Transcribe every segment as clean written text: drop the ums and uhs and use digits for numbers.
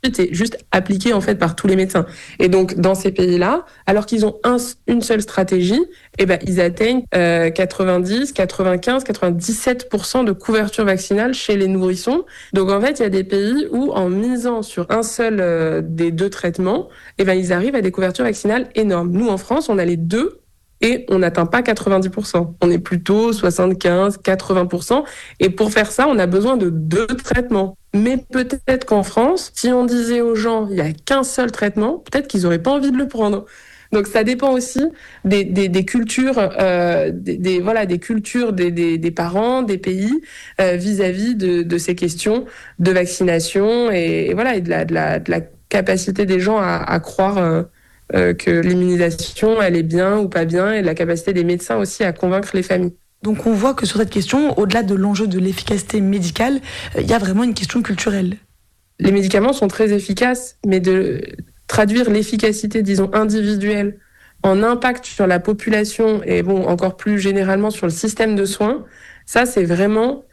est juste appliqué en fait par tous les médecins. Et donc dans ces pays-là, alors qu'ils ont une seule stratégie, ils atteignent 90, 95, 97% de couverture vaccinale chez les nourrissons. Donc en fait, il y a des pays où en misant sur un seul des deux traitements, ils arrivent à des couvertures vaccinales énormes. Nous en France, on a les deux. Et on n'atteint pas 90%. On est plutôt 75, 80%. Et pour faire ça, on a besoin de 2 traitements. Mais peut-être qu'en France, si on disait aux gens, il n'y a qu'un seul traitement, peut-être qu'ils n'auraient pas envie de le prendre. Donc ça dépend aussi des cultures, des cultures des parents, des pays vis-à-vis de ces questions de vaccination et de la capacité des gens à croire que l'immunisation, elle est bien ou pas bien, et la capacité des médecins aussi à convaincre les familles. Donc on voit que sur cette question, au-delà de l'enjeu de l'efficacité médicale, il y a vraiment une question culturelle. Les médicaments sont très efficaces, mais de traduire l'efficacité, disons, individuelle en impact sur la population et encore plus généralement sur le système de soins, ça c'est vraiment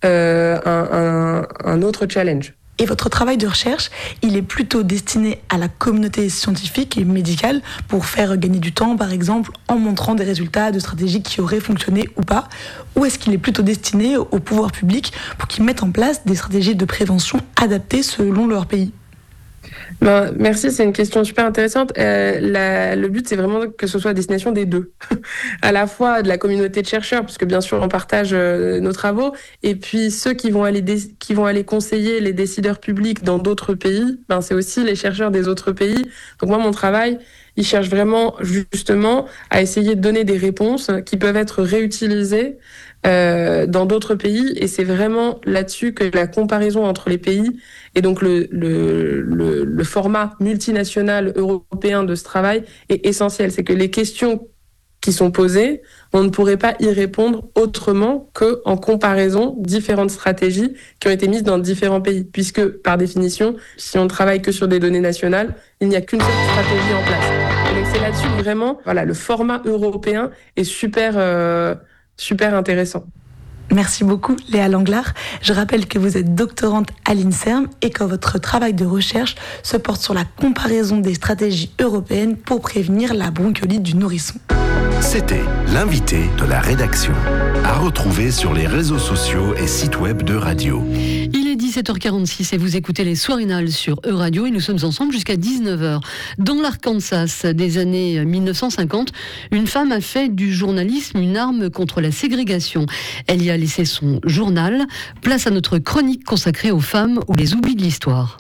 un autre challenge. Et votre travail de recherche, il est plutôt destiné à la communauté scientifique et médicale pour faire gagner du temps, par exemple, en montrant des résultats de stratégies qui auraient fonctionné ou pas? Ou est-ce qu'il est plutôt destiné au pouvoir public pour qu'ils mettent en place des stratégies de prévention adaptées selon leur pays? Merci, c'est une question super intéressante. Le but, c'est vraiment que ce soit à destination des deux. À la fois de la communauté de chercheurs, puisque bien sûr, on partage nos travaux, et puis ceux qui vont aller conseiller les décideurs publics dans d'autres pays, c'est aussi les chercheurs des autres pays. Donc moi, mon travail, il cherche vraiment justement à essayer de donner des réponses qui peuvent être réutilisées dans d'autres pays, et c'est vraiment là-dessus que la comparaison entre les pays et donc le format multinational européen de ce travail est essentiel. C'est que les questions qui sont posées, on ne pourrait pas y répondre autrement qu'en comparaison différentes stratégies qui ont été mises dans différents pays, puisque par définition, si on ne travaille que sur des données nationales, il n'y a qu'une seule stratégie en place. Et donc c'est là-dessus que vraiment, le format européen est super intéressant. Merci beaucoup Léa Langlard. Je rappelle que vous êtes doctorante à l'INSERM et que votre travail de recherche se porte sur la comparaison des stratégies européennes pour prévenir la bronchiolite du nourrisson. C'était l'invité de la rédaction, à retrouver sur les réseaux sociaux et sites web de Radio. Il est 17h46 et vous écoutez les Soirinales sur E-Radio et nous sommes ensemble jusqu'à 19h. Dans l'Arkansas des années 1950, une femme a fait du journalisme une arme contre la ségrégation. Elle y a laissé son journal. Place à notre chronique consacrée aux femmes ou les oublis de l'histoire.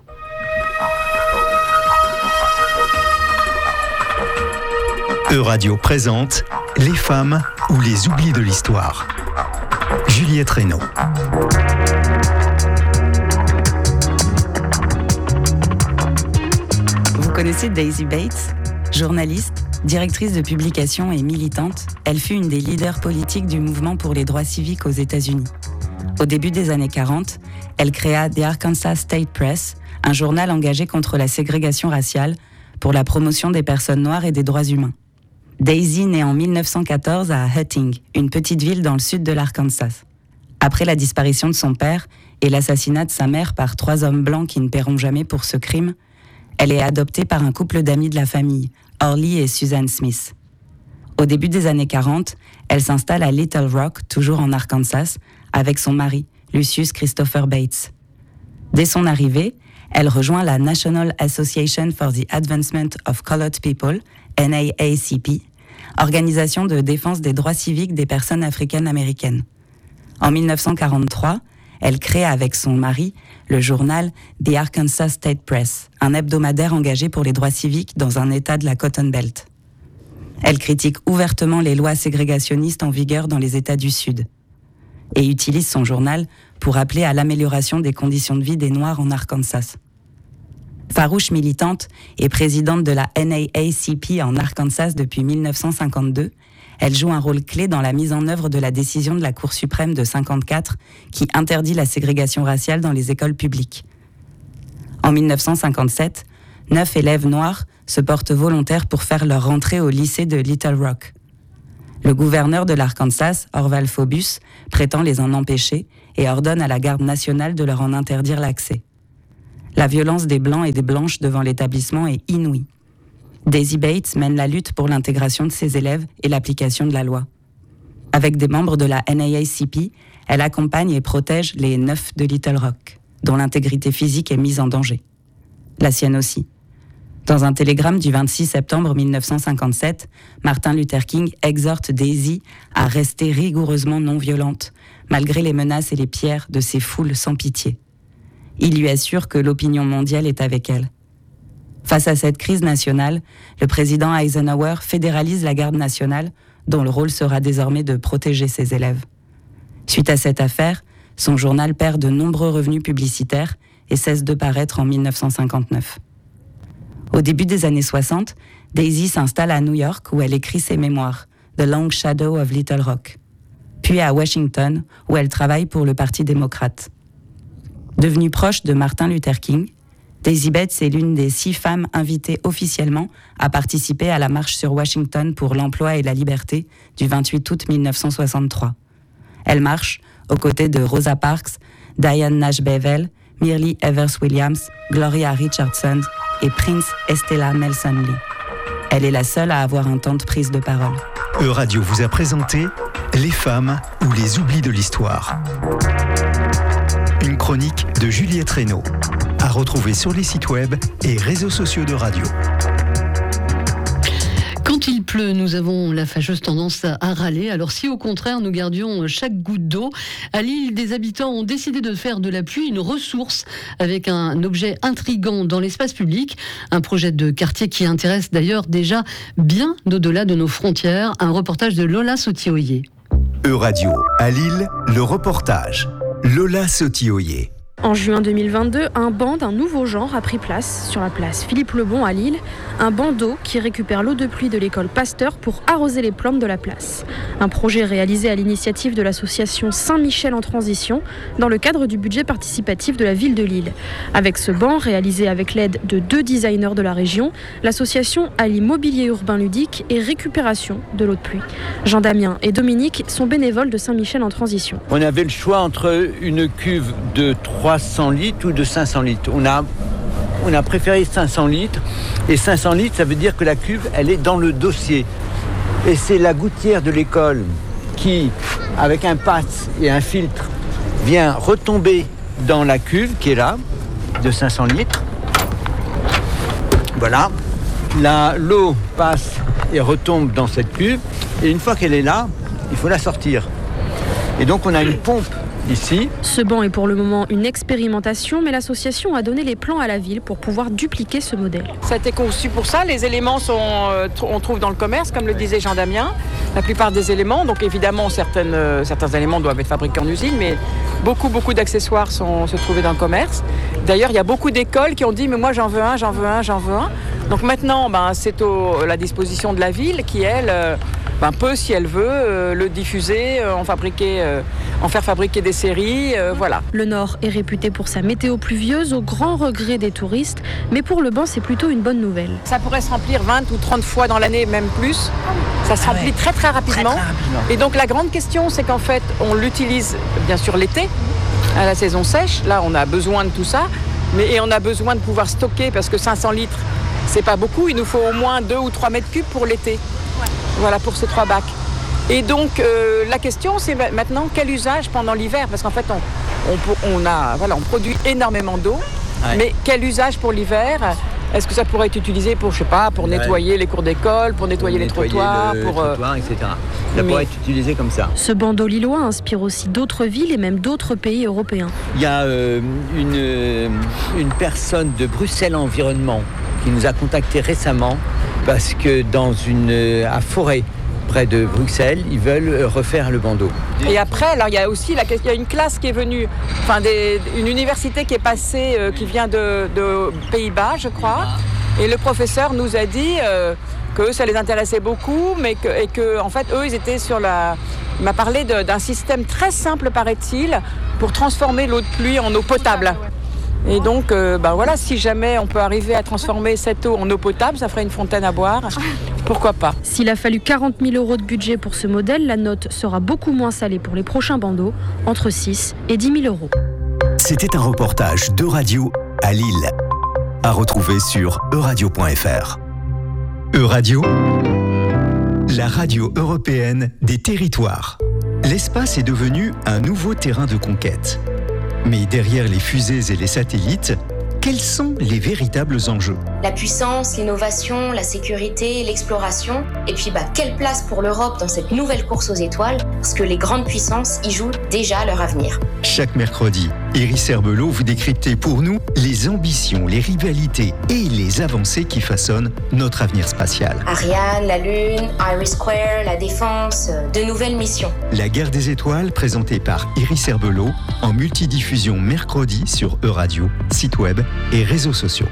E-Radio présente Les femmes ou les oublis de l'histoire. Juliette Reynaud. Vous connaissez Daisy Bates? Journaliste, directrice de publication et militante, elle fut une des leaders politiques du mouvement pour les droits civiques aux États-Unis. Au début des années 40, elle créa The Arkansas State Press, un journal engagé contre la ségrégation raciale pour la promotion des personnes noires et des droits humains. Daisy naît en 1914 à Hutting, une petite ville dans le sud de l'Arkansas. Après la disparition de son père et l'assassinat de sa mère par 3 hommes blancs qui ne paieront jamais pour ce crime, elle est adoptée par un couple d'amis de la famille, Orly et Susan Smith. Au début des années 40, elle s'installe à Little Rock, toujours en Arkansas, avec son mari, Lucius Christopher Bates. Dès son arrivée, elle rejoint la National Association for the Advancement of Colored People, NAACP, organisation de défense des droits civiques des personnes africaines-américaines. En 1943, elle crée avec son mari le journal The Arkansas State Press, un hebdomadaire engagé pour les droits civiques dans un État de la Cotton Belt. Elle critique ouvertement les lois ségrégationnistes en vigueur dans les États du Sud et utilise son journal pour appeler à l'amélioration des conditions de vie des Noirs en Arkansas. Farouche militante et présidente de la NAACP en Arkansas depuis 1952, elle joue un rôle clé dans la mise en œuvre de la décision de la Cour suprême de 1954 qui interdit la ségrégation raciale dans les écoles publiques. En 1957, 9 élèves noirs se portent volontaires pour faire leur rentrée au lycée de Little Rock. Le gouverneur de l'Arkansas, Orval Faubus, prétend les en empêcher et ordonne à la garde nationale de leur en interdire l'accès. La violence des Blancs et des Blanches devant l'établissement est inouïe. Daisy Bates mène la lutte pour l'intégration de ses élèves et l'application de la loi. Avec des membres de la NAACP, elle accompagne et protège les 9 de Little Rock, dont l'intégrité physique est mise en danger. La sienne aussi. Dans un télégramme du 26 septembre 1957, Martin Luther King exhorte Daisy à rester rigoureusement non violente, malgré les menaces et les pierres de ces foules sans pitié. Il lui assure que l'opinion mondiale est avec elle. Face à cette crise nationale, le président Eisenhower fédéralise la garde nationale, dont le rôle sera désormais de protéger ses élèves. Suite à cette affaire, son journal perd de nombreux revenus publicitaires et cesse de paraître en 1959. Au début des années 60, Daisy s'installe à New York où elle écrit ses mémoires, The Long Shadow of Little Rock, puis à Washington où elle travaille pour le Parti démocrate. Devenue proche de Martin Luther King, Daisy Bates est l'une des 6 femmes invitées officiellement à participer à la marche sur Washington pour l'emploi et la liberté du 28 août 1963. Elle marche aux côtés de Rosa Parks, Diane Nash Bevel, Myrlie Evers Williams, Gloria Richardson et Prince Estella Nelson Lee. Elle est la seule à avoir un temps de prise de parole. Euradio vous a présenté Les femmes ou les oublis de l'histoire. Une chronique de Juliette Reynaud, à retrouver sur les sites web et réseaux sociaux de radio. Quand il pleut, nous avons la fâcheuse tendance à râler. Alors si au contraire nous gardions chaque goutte d'eau, à Lille, des habitants ont décidé de faire de la pluie une ressource avec un objet intrigant dans l'espace public. Un projet de quartier qui intéresse d'ailleurs déjà bien au-delà de nos frontières. Un reportage de Lola Sotioyer. Euradio à Lille, le reportage. Lola Sotioyer. En juin 2022, un banc d'un nouveau genre a pris place sur la place Philippe Lebon à Lille. Un banc d'eau qui récupère l'eau de pluie de l'école Pasteur pour arroser les plantes de la place. Un projet réalisé à l'initiative de l'association Saint-Michel en transition dans le cadre du budget participatif de la ville de Lille. Avec ce banc, réalisé avec l'aide de 2 designers de la région, l'association allie mobilier urbain ludique et récupération de l'eau de pluie. Jean-Damien et Dominique sont bénévoles de Saint-Michel en transition. On avait le choix entre une cuve de 300 litres ou de 500 litres. On a préféré 500 litres. Et 500 litres, ça veut dire que la cuve, elle est dans le dossier. Et c'est la gouttière de l'école qui, avec un passe et un filtre, vient retomber dans la cuve qui est là, de 500 litres. Voilà. L'eau passe et retombe dans cette cuve. Et une fois qu'elle est là, il faut la sortir. Et donc on a une pompe ici. Ce banc est pour le moment une expérimentation, mais l'association a donné les plans à la ville pour pouvoir dupliquer ce modèle. Ça a été conçu pour ça. Les éléments on trouve dans le commerce, comme le disait Jean-Damien. La plupart des éléments, donc évidemment certains éléments doivent être fabriqués en usine, mais beaucoup d'accessoires se trouvaient dans le commerce. D'ailleurs, il y a beaucoup d'écoles qui ont dit mais moi j'en veux un. Donc maintenant, c'est à la disposition de la ville qui, elle, peut, si elle veut, le diffuser, en faire fabriquer des séries, voilà. Le Nord est réputé pour sa météo pluvieuse, au grand regret des touristes, mais pour le banc, c'est plutôt une bonne nouvelle. Ça pourrait se remplir 20 ou 30 fois dans l'année, même plus. Ça se remplit très rapidement. Et donc la grande question, c'est qu'en fait, on l'utilise bien sûr l'été, à la saison sèche. Là, on a besoin de tout ça, et on a besoin de pouvoir stocker, parce que 500 litres, c'est pas beaucoup. Il nous faut au moins 2 ou 3 mètres cubes pour l'été. Voilà, pour ces 3 bacs. Et donc, la question, c'est maintenant quel usage pendant l'hiver ? Parce qu'en fait, on produit énormément d'eau, mais quel usage pour l'hiver ? Est-ce que ça pourrait être utilisé pour, pour nettoyer les cours d'école, pour nettoyer les trottoirs, etc. Ça pourrait être utilisé comme ça. Ce bandeau lillois inspire aussi d'autres villes et même d'autres pays européens. Il y a une personne de Bruxelles Environnement qui nous a contactés récemment parce que à Forêt, près de Bruxelles, ils veulent refaire le bandeau. Et après, alors il y a aussi il y a une classe qui est venue, une université qui est passée, qui vient de Pays-Bas, je crois. Et le professeur nous a dit que ça les intéressait beaucoup, et que en fait, eux, ils étaient il m'a parlé d'un système très simple, paraît-il, pour transformer l'eau de pluie en eau potable. Et donc, voilà, si jamais on peut arriver à transformer cette eau en eau potable, ça ferait une fontaine à boire. Pourquoi pas ? S'il a fallu 40 000 € de budget pour ce modèle, la note sera beaucoup moins salée pour les prochains bandeaux, entre 6 et 10 000 €. C'était un reportage d'Euradio à Lille. À retrouver sur euradio.fr. Euradio, la radio européenne des territoires. L'espace est devenu un nouveau terrain de conquête. Mais derrière les fusées et les satellites, quels sont les véritables enjeux ? La puissance, l'innovation, la sécurité, l'exploration. Et puis, quelle place pour l'Europe dans cette nouvelle course aux étoiles ? Parce que les grandes puissances y jouent déjà leur avenir. Chaque mercredi, Iris Herbelot vous décryptez pour nous les ambitions, les rivalités et les avancées qui façonnent notre avenir spatial. Ariane, la Lune, Iris Square, la Défense, de nouvelles missions. La guerre des étoiles, présentée par Iris Herbelot, en multidiffusion mercredi sur Euradio, site web et réseaux sociaux.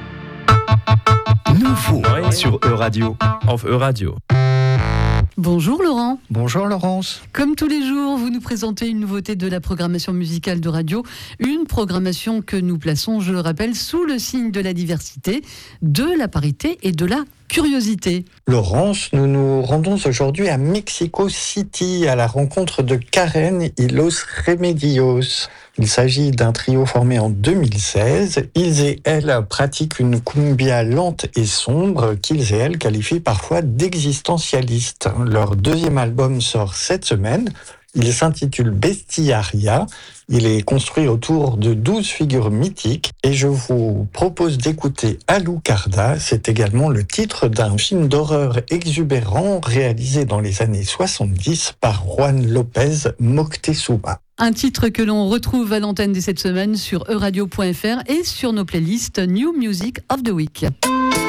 Nouveau sur Euradio. Auf Euradio. Bonjour Laurent. Bonjour Laurence. Comme tous les jours, vous nous présentez une nouveauté de la programmation musicale de radio, une programmation que nous plaçons, je le rappelle, sous le signe de la diversité, de la parité et de la curiosité. Laurence, nous nous rendons aujourd'hui à Mexico City à la rencontre de Karen y Los Remedios. Il s'agit d'un trio formé en 2016. Ils et elles pratiquent une cumbia lente et sombre qu'ils et elles qualifient parfois d'existentialiste. Leur deuxième album sort cette semaine. Il s'intitule Bestiaria. Il est construit autour de 12 figures mythiques et je vous propose d'écouter Alucarda. C'est également le titre d'un film d'horreur exubérant réalisé dans les années 70 par Juan López Moctezuma. Un titre que l'on retrouve à l'antenne de cette semaine sur euradio.fr et sur nos playlists New Music of the Week.